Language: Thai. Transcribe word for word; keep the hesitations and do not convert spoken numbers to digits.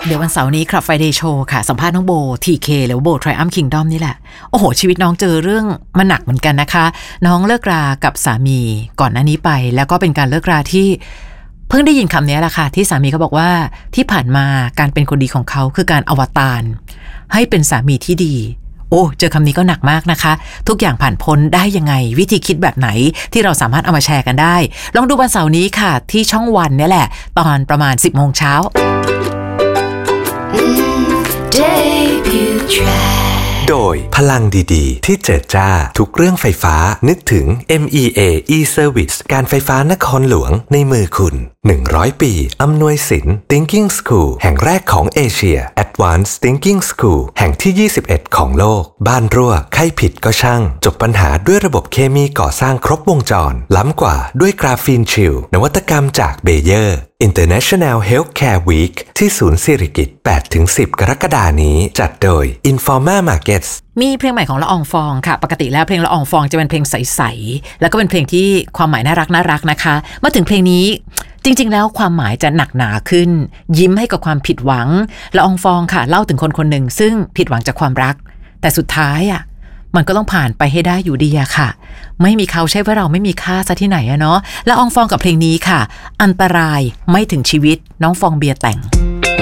เดี๋ยววันเสาร์นี้ครับ Friday Show ค่ะสัมภาษณ์น้องโบ ที เค หรือโบ Triumph Kingdom นี่แหละโอ้โหชีวิตน้องเจอเรื่องมันหนักเหมือนกันนะคะน้องเลิกรากับสามีก่อนหน้านี้ไปแล้วก็เป็นการเลิกราที่เพิ่งได้ยินคำนี้แหละค่ะที่สามีเขาบอกว่าที่ผ่านมาการเป็นคนดีของเขาคือการอวตารให้เป็นสามีที่ดีโอ้เจอคำนี้ก็หนักมากนะคะทุกอย่างผ่านพ้นได้ยังไงวิธีคิดแบบไหนที่เราสามารถเอามาแชร์กันได้ลองดูวันเสาร์นี้ค่ะที่ช่องวันนี่แหละตอนประมาณ สิบโมงเช้าโดยพลังดีๆที่เจิดจ้าทุกเรื่องไฟฟ้านึกถึง เอ็ม อี เอ e-Service การไฟฟ้านครหลวงในมือคุณหนึ่งร้อยปีอำนวยสิน Thinking School แห่งแรกของเอเชีย Advanced Thinking School แห่งที่ยี่สิบเอ็ดของโลกบ้านรั่วใครผิดก็ช่างจบปัญหาด้วยระบบเคมีก่อสร้างครบวงจรล้ำกว่าด้วยกราฟีนชิลนวัตกรรมจากเบเยอร์ International Healthcare Week ที่ศูนย์สิริกิติ์ แปดถึงสิบ กรกฎาคมนี้จัดโดย Informa Markets มีเพลงใหม่ของละอองฟองค่ะปกติแล้วเพลงละอองฟองจะเป็นเพลงใสๆแล้วก็เป็นเพลงที่ความหมายน่ารักน่ารักนะคะมาถึงเพลงนี้จริงๆแล้วความหมายจะหนักหนาขึ้นยิ้มให้กับความผิดหวังละอองฟองค่ะเล่าถึงคนคนหนึ่งซึ่งผิดหวังจากความรักแต่สุดท้ายอ่ะมันก็ต้องผ่านไปให้ได้อยู่ดีอะค่ะไม่มีเขาใช่ว่าเราไม่มีค่าซะที่ไหนอะเนาะละอองฟองกับเพลงนี้ค่ะอันตรายไม่ถึงชีวิตน้องฟองเบียร์แต่ง